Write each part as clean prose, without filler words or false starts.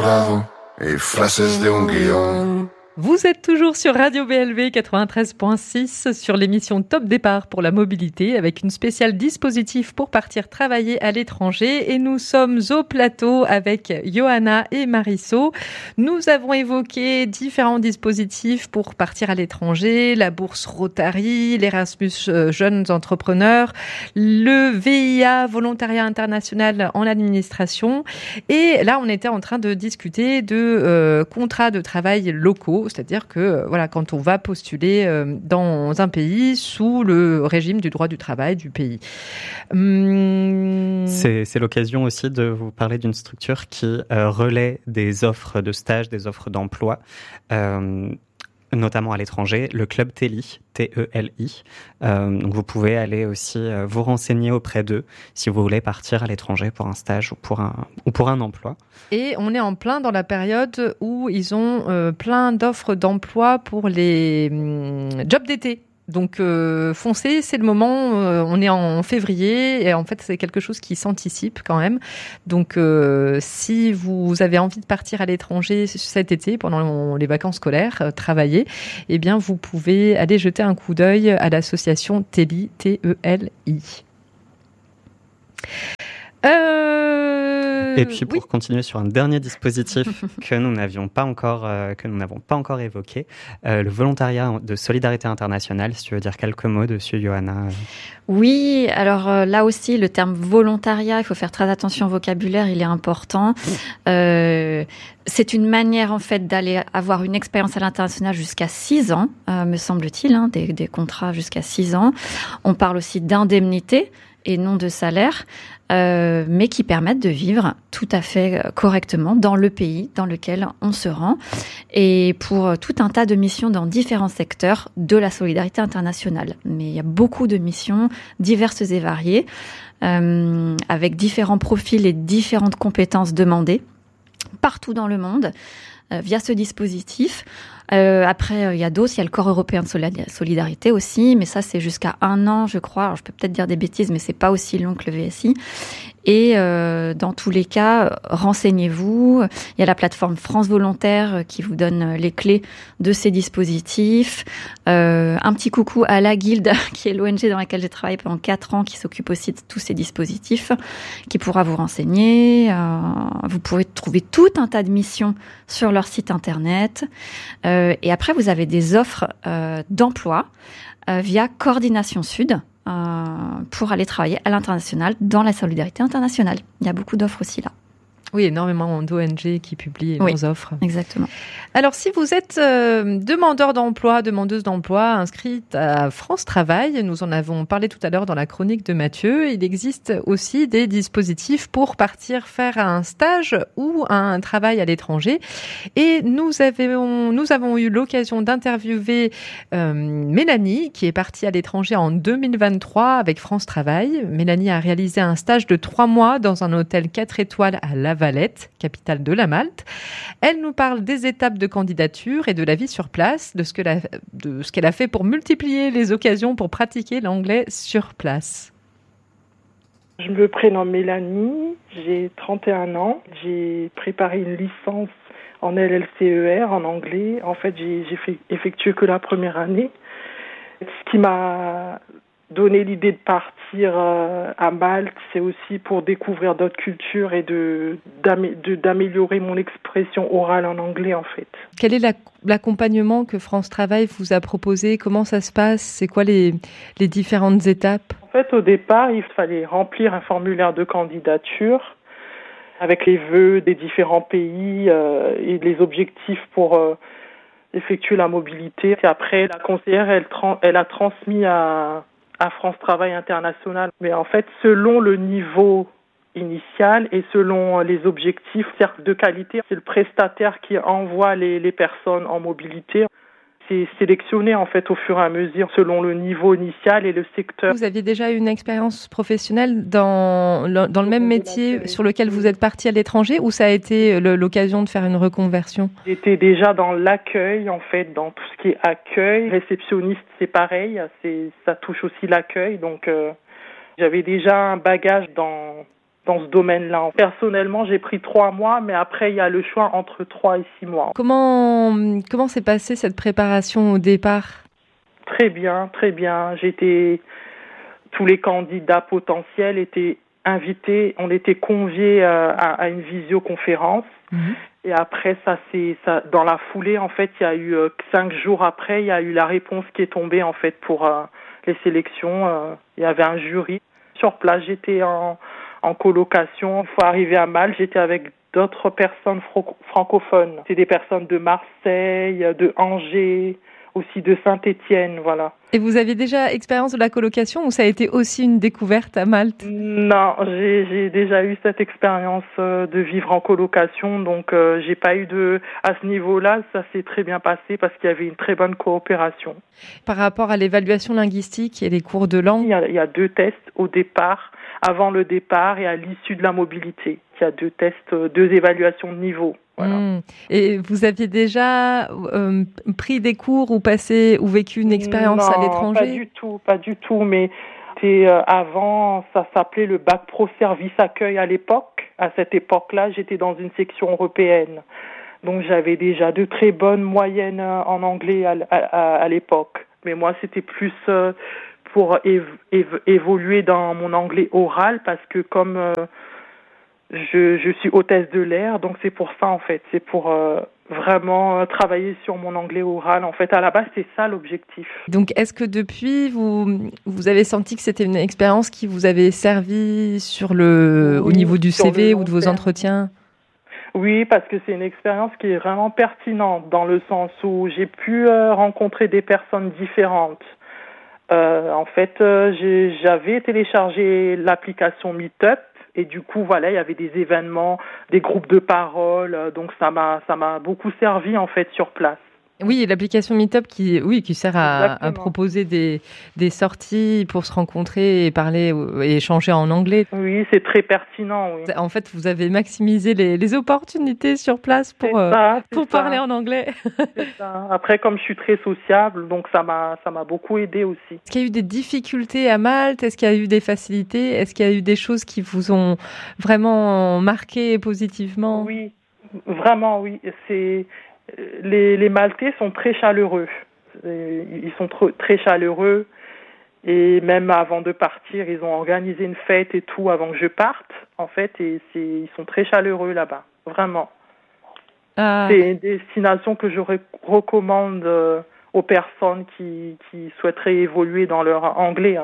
enamorado y frases de un guión. Vous êtes toujours sur Radio BLV 93.6 sur l'émission Top Départ pour la mobilité avec une spéciale dispositif pour partir travailler à l'étranger et nous sommes au plateau avec Johanna et Marisol. Nous avons évoqué différents dispositifs pour partir à l'étranger, la bourse Rotary, l'Erasmus Jeunes Entrepreneurs, le VIA, Volontariat International en administration et là on était en train de discuter de contrats de travail locaux. C'est-à-dire que voilà, quand on va postuler dans un pays sous le régime du droit du travail du pays. C'est l'occasion aussi de vous parler d'une structure qui relaie des offres de stage, des offres d'emploi, notamment à l'étranger, le Club TELI, T-E-L-I. Donc vous pouvez aller aussi vous renseigner auprès d'eux si vous voulez partir à l'étranger pour un stage ou pour un emploi. Et on est en plein dans la période où ils ont plein d'offres d'emploi pour les jobs d'été. Donc foncez, c'est le moment, on est en février et en fait c'est quelque chose qui s'anticipe quand même. Donc si vous avez envie de partir à l'étranger cet été pendant les vacances scolaires, travailler, eh bien vous pouvez aller jeter un coup d'œil à l'association TELI, T-E-L-I. Et puis pour continuer sur un dernier dispositif que nous n'avons pas encore évoqué, le volontariat de solidarité internationale, si tu veux dire quelques mots dessus, Johanna. Oui, alors là aussi, le terme volontariat, il faut faire très attention au vocabulaire, il est important. C'est une manière en fait d'aller avoir une expérience à l'international jusqu'à 6 ans, me semble-t-il, des contrats jusqu'à 6 ans. On parle aussi d'indemnité et non de salaire, mais qui permettent de vivre tout à fait correctement dans le pays dans lequel on se rend, et pour tout un tas de missions dans différents secteurs de la solidarité internationale. Mais il y a beaucoup de missions diverses et variées, avec différents profils et différentes compétences demandées partout dans le monde, via ce dispositif. Après, il y a d'autres, il y a le Corps européen de solidarité aussi, mais ça c'est jusqu'à 1 an, je crois. Alors je peux peut-être dire des bêtises, mais c'est pas aussi long que le VSI. Et dans tous les cas, renseignez-vous. Il y a la plateforme France Volontaire qui vous donne les clés de ces dispositifs. Un petit coucou à la Guilde, qui est l'ONG dans laquelle j'ai travaillé pendant 4 ans, qui s'occupe aussi de tous ces dispositifs, qui pourra vous renseigner. Vous pourrez trouver tout un tas de missions sur leur site internet. Et après, vous avez des offres d'emploi via Coordination Sud pour aller travailler à l'international dans la solidarité internationale. Il y a beaucoup d'offres aussi là. Oui, énormément d'ONG qui publient leurs offres. Exactement. Alors, si vous êtes demandeur d'emploi, demandeuse d'emploi, inscrite à France Travail, nous en avons parlé tout à l'heure dans la chronique de Mathieu, il existe aussi des dispositifs pour partir faire un stage ou un travail à l'étranger. Et nous avons eu l'occasion d'interviewer Mélanie, qui est partie à l'étranger en 2023 avec France Travail. Mélanie a réalisé un stage de 3 mois dans un hôtel 4 étoiles à La Valette, capitale de la Malte. Elle nous parle des étapes de candidature et de la vie sur place, de ce qu'elle a fait pour multiplier les occasions pour pratiquer l'anglais sur place. Je me prénomme Mélanie, j'ai 31 ans, j'ai préparé une licence en LLCER en anglais. En fait, j'ai effectué que la première année. Ce qui m'a donné l'idée de partir à Malte, c'est aussi pour découvrir d'autres cultures et d'améliorer mon expression orale en anglais, en fait. Quel est l'accompagnement que France Travail vous a proposé? Comment ça se passe? C'est quoi les différentes étapes? En fait, au départ, il fallait remplir un formulaire de candidature avec les vœux des différents pays et les objectifs pour effectuer la mobilité. Et après, la conseillère, elle a transmis à France Travail International. Mais en fait, selon le niveau initial et selon les objectifs cercle de qualité, c'est le prestataire qui envoie les personnes en mobilité. C'est sélectionné en fait au fur et à mesure selon le niveau initial et le secteur. Vous aviez déjà une expérience professionnelle dans le même métier sur lequel vous êtes parti à l'étranger, ou ça a été l'occasion de faire une reconversion? J'étais déjà dans l'accueil en fait, dans tout ce qui est accueil. Réceptionniste, c'est pareil, ça touche aussi l'accueil. Donc j'avais déjà un bagage dans dans ce domaine-là. Personnellement, j'ai pris 3 mois, mais après, il y a le choix entre 3 et 6 mois. Comment s'est passée cette préparation au départ ? Très bien, très bien. Tous les candidats potentiels étaient invités, on était conviés à une visioconférence. Et après, dans la foulée, en fait, il y a eu 5 jours après, il y a eu la réponse qui est tombée, en fait, pour les sélections. Il y avait un jury. Sur place, j'étais en colocation. Une fois arrivé à Malte, j'étais avec d'autres personnes francophones. C'est des personnes de Marseille, de Angers, aussi de Saint-Étienne, voilà. Et vous aviez déjà expérience de la colocation ou ça a été aussi une découverte à Malte ? Non, j'ai déjà eu cette expérience de vivre en colocation, donc j'ai pas eu à ce niveau-là, ça s'est très bien passé parce qu'il y avait une très bonne coopération. Par rapport à l'évaluation linguistique et les cours de langue ? Il y a 2 tests au départ, avant le départ et à l'issue de la mobilité. Il y a 2 tests, 2 évaluations de niveau. Voilà. Et vous aviez déjà pris des cours ou vécu une expérience à l'étranger ? Pas du tout, mais avant, ça s'appelait le bac pro service accueil à l'époque. À cette époque-là, j'étais dans une section européenne. Donc j'avais déjà de très bonnes moyennes en anglais à l'époque. Mais moi, c'était plus pour évoluer dans mon anglais oral parce que comme je suis hôtesse de l'air, donc c'est pour ça en fait, c'est pour vraiment travailler sur mon anglais oral. En fait, à la base, c'est ça l'objectif. Donc, est-ce que depuis, vous avez senti que c'était une expérience qui vous avait servi au niveau du CV ou de vos entretiens ? Oui, parce que c'est une expérience qui est vraiment pertinente dans le sens où j'ai pu rencontrer des personnes différentes. En fait, j'avais téléchargé l'application Meetup. Et du coup, voilà, il y avait des événements, des groupes de parole, donc ça m'a beaucoup servi en fait sur place. Oui, l'application Meetup qui sert à proposer des sorties pour se rencontrer et parler et échanger en anglais. Oui, c'est très pertinent. Oui. En fait, vous avez maximisé les opportunités sur place pour parler en anglais. C'est ça. Après, comme je suis très sociable, donc ça m'a beaucoup aidé aussi. Est-ce qu'il y a eu des difficultés à Malte ? Est-ce qu'il y a eu des facilités ? Est-ce qu'il y a eu des choses qui vous ont vraiment marqué positivement ? Oui, vraiment, oui. Les Maltais sont très chaleureux. Ils sont très chaleureux et même avant de partir, ils ont organisé une fête et tout avant que je parte, en fait, et ils sont très chaleureux là-bas, vraiment. C'est une destination que je recommande aux personnes qui souhaiteraient évoluer dans leur anglais.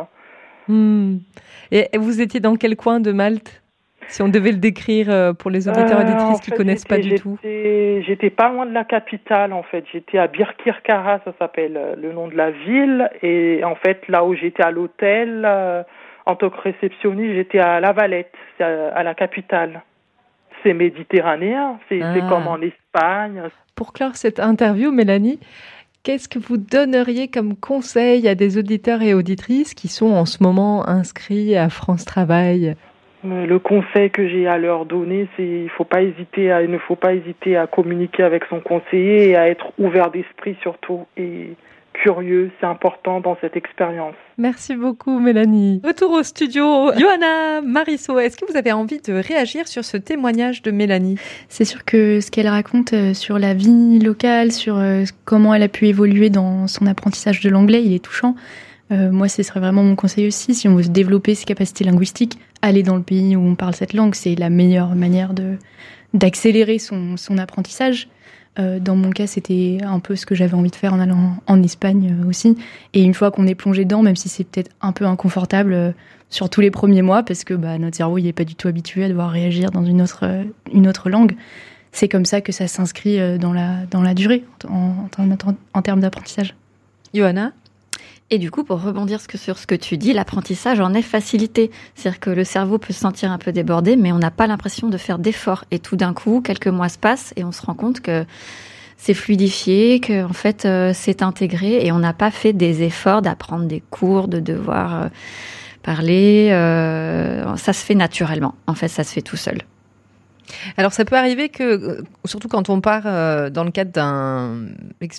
Et vous étiez dans quel coin de Malte ? Si on devait le décrire pour les auditeurs et auditrices qui ne connaissent pas du tout. J'étais pas loin de la capitale, en fait. J'étais à Birkirkara, ça s'appelle le nom de la ville. Et en fait, là où j'étais à l'hôtel, en tant que réceptionniste, j'étais à La Valette, c'est à la capitale. C'est méditerranéen, c'est comme en Espagne. Pour clore cette interview, Mélanie, qu'est-ce que vous donneriez comme conseil à des auditeurs et auditrices qui sont en ce moment inscrits à France Travail ? Le conseil que j'ai à leur donner, c'est il ne faut pas hésiter à communiquer avec son conseiller et à être ouvert d'esprit surtout et curieux, c'est important dans cette expérience. Merci beaucoup Mélanie. Retour au studio, Johanna Marisso, est-ce que vous avez envie de réagir sur ce témoignage de Mélanie ? C'est sûr que ce qu'elle raconte sur la vie locale, sur comment elle a pu évoluer dans son apprentissage de l'anglais, il est touchant. Moi, ce serait vraiment mon conseil aussi, si on veut développer ses capacités linguistiques, aller dans le pays où on parle cette langue, c'est la meilleure manière d'accélérer son apprentissage. Dans mon cas, c'était un peu ce que j'avais envie de faire en allant en Espagne aussi. Et une fois qu'on est plongé dedans, même si c'est peut-être un peu inconfortable sur tous les premiers mois, parce que notre cerveau il est pas du tout habitué à devoir réagir dans une autre langue, c'est comme ça que ça s'inscrit dans la durée en termes d'apprentissage. Johanna ? Et du coup, pour rebondir sur ce que tu dis, l'apprentissage en est facilité. C'est-à-dire que le cerveau peut se sentir un peu débordé, mais on n'a pas l'impression de faire d'efforts. Et tout d'un coup, quelques mois se passent et on se rend compte que c'est fluidifié, que en fait, c'est intégré et on n'a pas fait des efforts d'apprendre des cours, de devoir parler. Ça se fait naturellement. En fait, ça se fait tout seul. Alors, ça peut arriver que, surtout quand on part dans le cadre d'un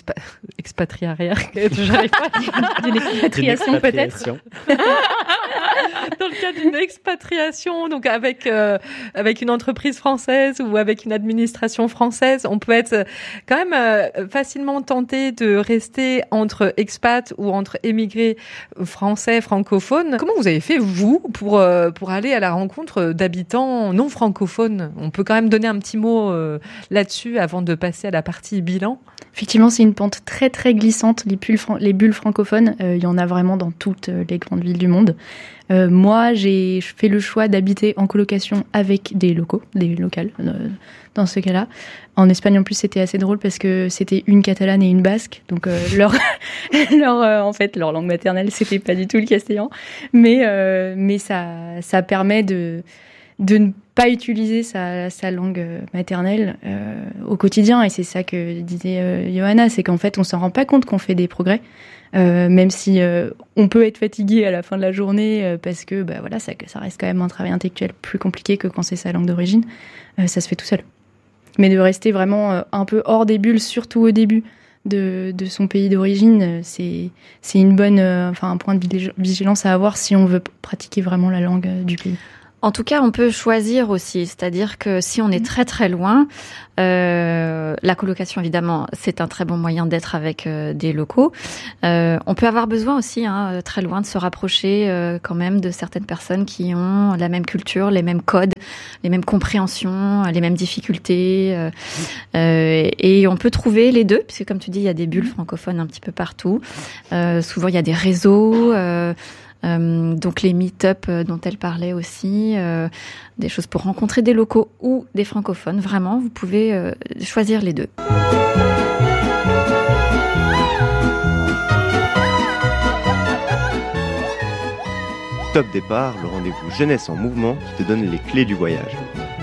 expatriariat, j'arrive pas à dire, d'une expatriation peut-être. dans le cas d'une expatriation, donc avec une entreprise française ou avec une administration française, on peut être quand même facilement tenté de rester entre expats ou entre émigrés français francophones. Comment vous avez fait vous pour aller à la rencontre d'habitants non francophones? On peut quand même donner un petit mot là-dessus avant de passer à la partie bilan. Effectivement, c'est une pente très très glissante. Les bulles francophones, il y en a vraiment dans toutes les grandes villes du monde. Moi, j'ai fait le choix d'habiter en colocation avec des locales, dans ce cas-là. En Espagne, en plus, c'était assez drôle parce que c'était une catalane et une basque. Donc, leur langue maternelle, c'était pas du tout le castillan. Mais ça permet de ne pas utiliser sa langue maternelle au quotidien. Et c'est ça que disait Johanna, c'est qu'en fait, on s'en rend pas compte qu'on fait des progrès. Même si on peut être fatigué à la fin de la journée parce que ça reste quand même un travail intellectuel plus compliqué que quand c'est sa langue d'origine, ça se fait tout seul. Mais de rester vraiment un peu hors des bulles, surtout au début de son pays d'origine, c'est une bonne, un point de vigilance à avoir si on veut pratiquer vraiment la langue du pays. En tout cas, on peut choisir aussi, c'est-à-dire que si on est très très loin, la colocation évidemment, c'est un très bon moyen d'être avec des locaux. On peut avoir besoin aussi, très loin, de se rapprocher quand même de certaines personnes qui ont la même culture, les mêmes codes, les mêmes compréhensions, les mêmes difficultés. Et on peut trouver les deux, puisque comme tu dis, il y a des bulles francophones un petit peu partout. Souvent, il y a des réseaux. Donc les meet-up dont elle parlait aussi, des choses pour rencontrer des locaux ou des francophones. Vraiment, vous pouvez choisir les deux. Top Départ, le rendez-vous jeunesse en mouvement qui te donne les clés du voyage.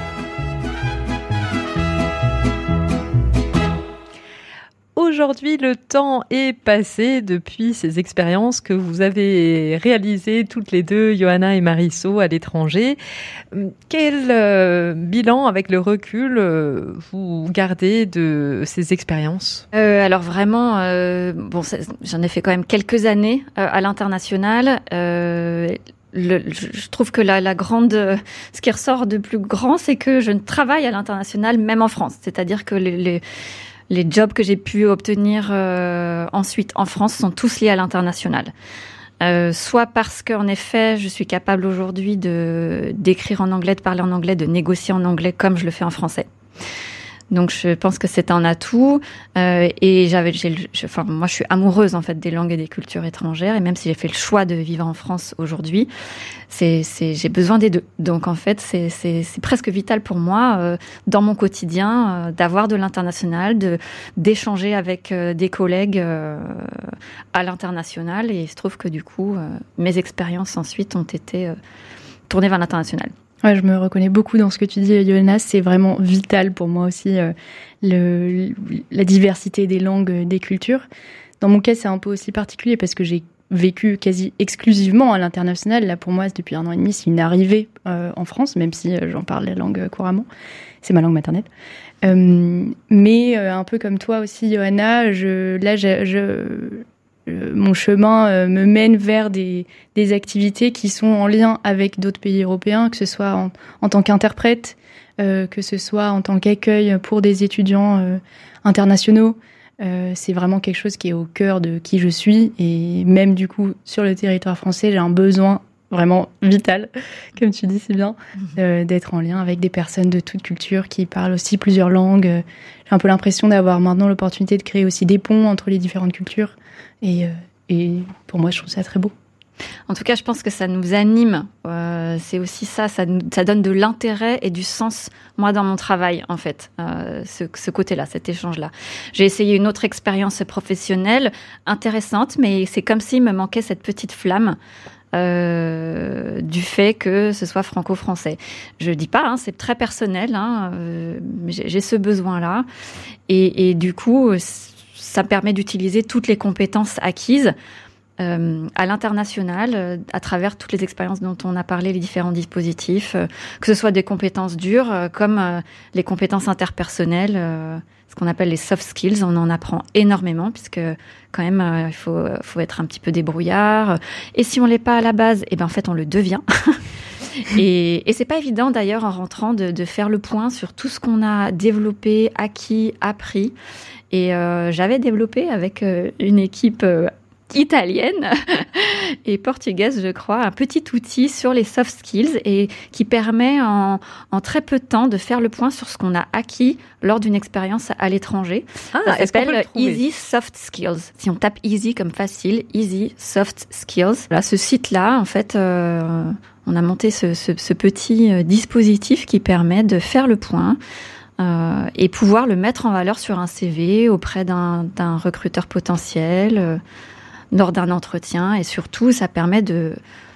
Aujourd'hui, le temps est passé depuis ces expériences que vous avez réalisées toutes les deux, Johanna et Marisol, à l'étranger. Quel bilan, avec le recul, vous gardez de ces expériences ? Alors vraiment, j'en ai fait quand même quelques années à l'international. Je trouve que ce qui ressort de plus grand, c'est que je ne travaille à l'international même en France. C'est-à-dire que les jobs que j'ai pu obtenir ensuite en France sont tous liés à l'international. Soit parce qu'en effet, je suis capable aujourd'hui d'écrire en anglais, de parler en anglais, de négocier en anglais comme je le fais en français. Donc je pense que c'est un atout. Et moi je suis amoureuse en fait des langues et des cultures étrangères. Et même si j'ai fait le choix de vivre en France aujourd'hui, j'ai besoin des deux. Donc en fait c'est presque vital pour moi dans mon quotidien d'avoir de l'international, d'échanger avec des collègues à l'international. Et il se trouve que du coup mes expériences ensuite ont été tournées vers l'international. Ouais, je me reconnais beaucoup dans ce que tu dis, Johanna. C'est vraiment vital pour moi aussi, la diversité des langues, des cultures. Dans mon cas, c'est un peu aussi particulier parce que j'ai vécu quasi exclusivement à l'international. Là, pour moi, depuis 1 an et demi, c'est une arrivée en France, même si j'en parle la langue couramment. C'est ma langue maternelle. Mais un peu comme toi aussi, Johanna, mon chemin me mène vers des activités qui sont en lien avec d'autres pays européens, que ce soit en tant qu'interprète, que ce soit en tant qu'accueil pour des étudiants internationaux. C'est vraiment quelque chose qui est au cœur de qui je suis. Et même du coup, sur le territoire français, j'ai un besoin vraiment vital, comme tu dis si bien, d'être en lien avec des personnes de toute culture qui parlent aussi plusieurs langues. J'ai un peu l'impression d'avoir maintenant l'opportunité de créer aussi des ponts entre les différentes cultures. Et pour moi, je trouve ça très beau. En tout cas, je pense que ça nous anime. C'est aussi ça donne de l'intérêt et du sens, moi, dans mon travail, en fait, ce côté-là, cet échange-là. J'ai essayé une autre expérience professionnelle intéressante, mais c'est comme s'il me manquait cette petite flamme du fait que ce soit franco-français. Je dis pas, c'est très personnel, mais j'ai ce besoin-là. Et du coup, ça me permet d'utiliser toutes les compétences acquises à l'international, à travers toutes les expériences dont on a parlé, les différents dispositifs, que ce soit des compétences dures comme les compétences interpersonnelles, ce qu'on appelle les soft skills. On en apprend énormément puisque quand même il faut être un petit peu débrouillard. Et si on l'est pas à la base, en fait on le devient. Et c'est pas évident d'ailleurs en rentrant de faire le point sur tout ce qu'on a développé, acquis, appris. Et j'avais développé avec une équipe italienne et portugaise, je crois, un petit outil sur les soft skills et qui permet en très peu de temps de faire le point sur ce qu'on a acquis lors d'une expérience à l'étranger. Ça s'appelle Easy Soft Skills. Si on tape Easy comme facile, Easy Soft Skills. Là, ce site-là, en fait, on a monté ce petit dispositif qui permet de faire le point et pouvoir le mettre en valeur sur un CV auprès d'un recruteur potentiel lors d'un entretien. Et surtout, ça permet de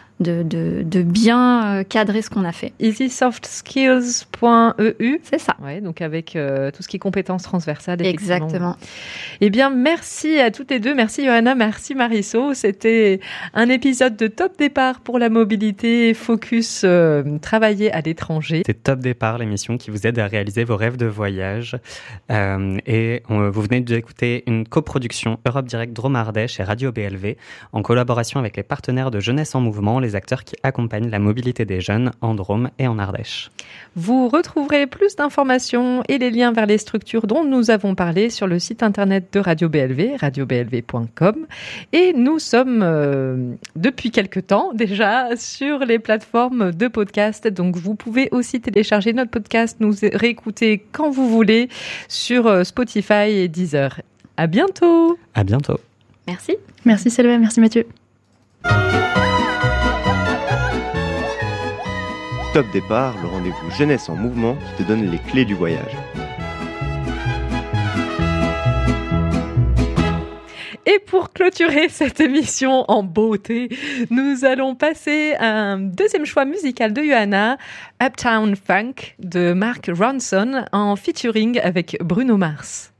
bien cadrer ce qu'on a fait. easysoftskills.eu. C'est ça. Ouais, donc avec tout ce qui est compétences transversales. Exactement. Eh bien, merci à toutes les deux. Merci Johanna, merci Marisol. C'était un épisode de Top Départ pour la mobilité, focus travailler à l'étranger. C'est Top Départ, l'émission qui vous aide à réaliser vos rêves de voyage. Vous venez d'écouter une coproduction Europe Direct Drôme Ardèche et Radio BLV en collaboration avec les partenaires de Jeunesse en Mouvement, les acteurs qui accompagnent la mobilité des jeunes en Drôme et en Ardèche. Vous retrouverez plus d'informations et les liens vers les structures dont nous avons parlé sur le site internet de Radio BLV, radioblv.com. Et nous sommes depuis quelque temps déjà sur les plateformes de podcast. Donc vous pouvez aussi télécharger notre podcast, nous réécouter quand vous voulez sur Spotify et Deezer. À bientôt. À bientôt. Merci. Merci Selva, merci Mathieu. Top Départ, le rendez-vous Jeunesse en Mouvement qui te donne les clés du voyage. Et pour clôturer cette émission en beauté, nous allons passer à un deuxième choix musical de Johanna, Uptown Funk de Mark Ronson en featuring avec Bruno Mars.